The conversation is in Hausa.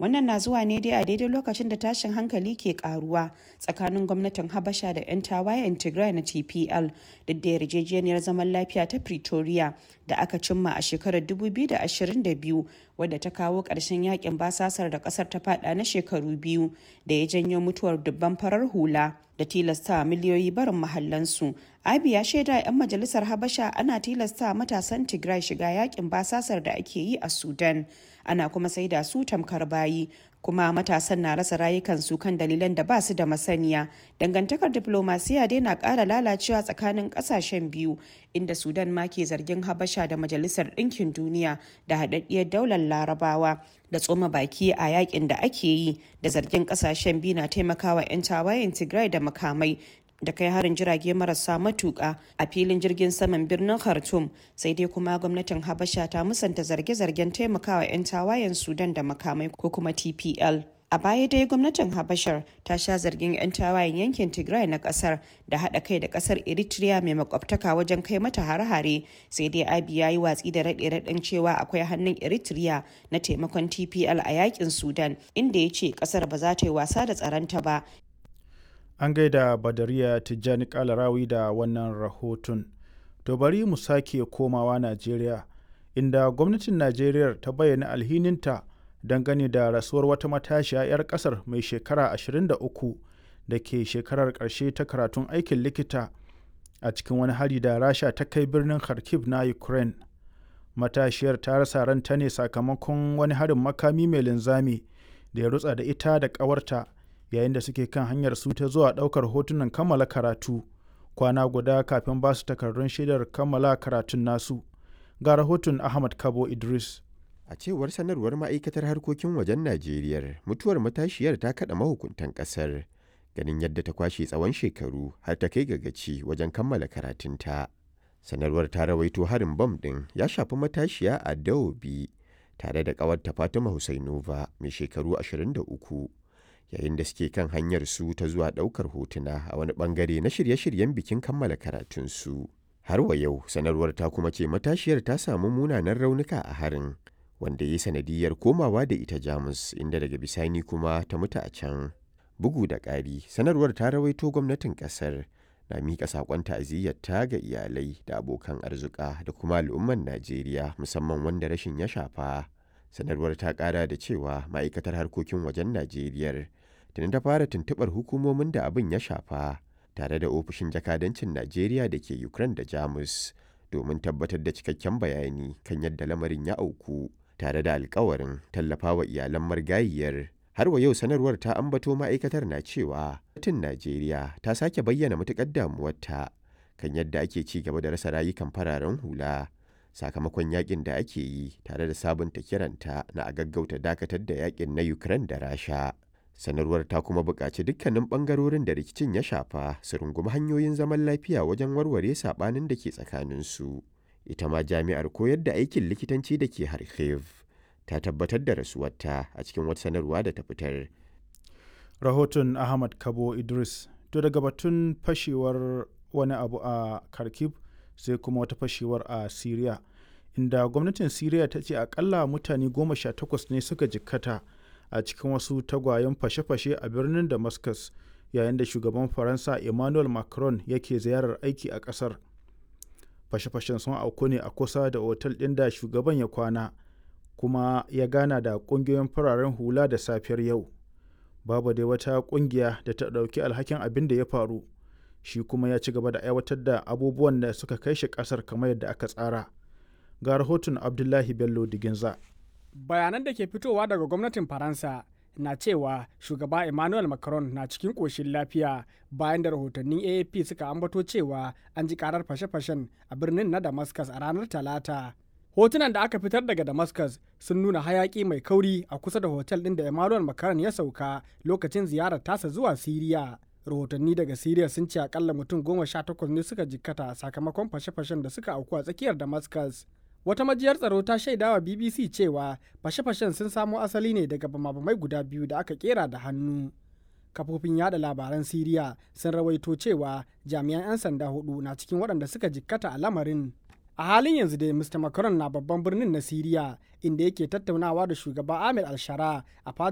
Wannan na zuwa ne dai a daidai lokacin da tashin hankali ke karuwa tsakanin gwamnatin Habasha da 'yan tawayen Tigray na TPL duk da yarjejeniyar zaman lafiya ta Pretoria da aka cimma a shekarar 2022 wadda ta kawo ƙarshen yakin basasar da ƙasar ta fada na shekaru biyu da ya janyo mutuwar dubban farar hula da tilasta miliyoyi barin mahallansu. Abi ya shaida 'yan majalisar Habasha ana tilasta matasan Tigray shiga yakin basasar da ake yi a Sudan. Ana kuma saida su tamkar bayi, kuma matasan na rasa rayukansu kan dalilan da ba su da masaniya. Dangantakar diplomasiya dai na ƙara lalacewa tsakanin ƙasashen biyu, inda Sudan ma ke zargin Habasha da Majalisar Ɗinkin Duniya da haɗaɗɗiyar daular Larabawa da tsoma baki a yakin da ake yi, da zargin ƙasashen biyu na taimakawa 'yan tawayen Tigray da makamai da kai harin jirage marasa matuƙa a filin jirgin saman birnin Khartoum. Sai dai kuma gwamnatin Habasha ta musanta zarge-zargen taimakawa 'yan tawayen Sudan da makamai ko kuma TPL. A baya dai gwamnatin Habashar ta sha zargin 'yan tawayen yankin Tigray na kasar da haɗa kai da kasar Eritrea mai makwabtaka wajen kai mata hare-hare. Sai dai Abiy ya yi watsi da raɗe-raɗin cewa akwai hannun Eritrea na taimakon TPL a yakin Sudan, inda ya ce kasar ba za ta yi wasa da tsaronta ba. An gaida Badariya Tijjani Kalarawi da wannan rahoton. To bari mu sake komawa Najeriya, inda gwamnatin Najeriya ta bayyana alhininta dangane da rasuwar wata matashiya 'yar kasar mai shekara 23 da ke shekarar ƙarshe ta karatun aikin likita a cikin wani hari da Rasha ta kai birnin Kharkiv na Ukraine. Matashiyar ta rasa ranta ne sakamakon wani harin makami mai linzami da ya rutsa da ita da ƙawarta yayin da suke kan hanyar su ta zuwa ɗaukar hotunan kammala karatu kwana guda kafin ba su takardun shaidar kammala karatun nasu. Ga rahoton Ahmad Kabo Idris. A cewar sanarwar ma'aikatar harkokin wajen Najeriya, mutuwar matashiyar ta kaɗa mahukuntan ƙasar, ganin yadda ta kwashe tsawon shekaru har ta kai ga gaci wajen kammala karatunta. Sanarwar ta rawaito harin bam ɗin ya shafi matashiya a Dawobi tare da ƙawarta Fatima Husainova mai shekaru 23. yayin da suke kan hanyar su ta zuwa ɗaukar hotuna a wani ɓangare na shirye-shiryen bikin kammala karatunsu. Har wa yau sanarwar ta kuma ce matashiyar ta samu munanan raunuka a harin, wanda ya yi sanadiyar komawa da ita Jamus, inda daga bisani kuma ta mutu a can. Bugu da ƙari, sanarwar ta rawaito gwamnatin ƙasar na miƙa saƙon ta'aziyyarta ga iyalai da abokan arzuka da kuma al'umman Najeriya, musamman wanda rashin ya shafa. Sanarwar ta ƙara da cewa ma'aikatar harkokin wajen Najeriya tuni ta fara tuntuɓar hukumomin da abin ya shafa tare da ofishin jakadancin Najeriya da ke Ukraine da Jamus domin tabbatar da cikakken bayani kan yadda lamarin ya auku, tare da alkawarin tallafawa iyalan marigayiyar. Har wa yau sanarwar ta ambato ma'aikatar na cewa gwamnatin Najeriya ta sake bayyana matuƙar damuwarta kan yadda ake ci gaba da rasa rayukan fararen hula sakamakon yakin da ake yi, tare da sabunta kiranta na a gaggauta dakatar da yakin na Ukraine da Rasha. Sanarwar ta kuma buƙaci dukkanin ɓangarorin da rikicin ya shafa su rungumi hanyoyin zaman lafiya wajen warware saɓanin da ke tsakaninsu. Ita ma jami'ar koyar da aikin likitanci da ke Kharkiv ta tabbatar da rasuwarta a cikin wata sanarwa da ta fitar. Rahoton Ahmad Kabo Idris. To daga batun fashewar wani abu a Kharkiv sai kuma wata fashewar a Syria, inda gwamnatin Syria ta ce akalla mutane 18 ne suka jikkata a cikin wasu tagwayen fashe-fashe a birnin Damascus, yayin da shugaban Faransa Emmanuel Macron yake ziyarar aiki a ƙasar. Fashe-fashen sun auku ne a kusa da otal ɗin da shugaban ya kwana, kuma ya gana da ƙungiyoyin fararen hula da safiyar yau. Babu dai wata ƙungiya da ta ɗauki alhakin abin da ya faru. Shi kuma ya ci gaba da aiwatar da abubuwan da suka kai shi ƙasar kamar yadda aka tsara. Ga rahoton Abdullahi Bello Diginza. Bayanan da ke fitowa daga gwamnatin Faransa na cewa shugaba Emmanuel Macron na cikin ƙoshin lafiya, bayan da rahotannin AFP suka ambato cewa an ji karar fashe-fashen a birnin na Damascus a ranar Talata. Hotunan da aka fitar daga Damascus sun nuna hayaƙi mai kauri a kusa da hotel ɗin da Emmanuel Macron ya sauka lokacin ziyarar tasa zuwa Siriya. Rahotanni daga Siriya sun ce akalla mutum 18 ne suka jikkata sakamakon fashe-fashen da suka auku a tsakiyar Damascus. Wata majiyar tsaro ta shaidawa BBC cewa fashe-fashen sun samo asali ne daga bama-bamai guda biyu da aka kera da hannu. Kafofin yada labaran Siriya sun rawaito cewa jami'an 'yan sanda 4 na cikin waɗanda suka jikkata a lamarin. A halin yanzu dai Mr. Macron na babban birnin na Siriya, inda yake tattaunawa da shugaba Ahmed al-Shara a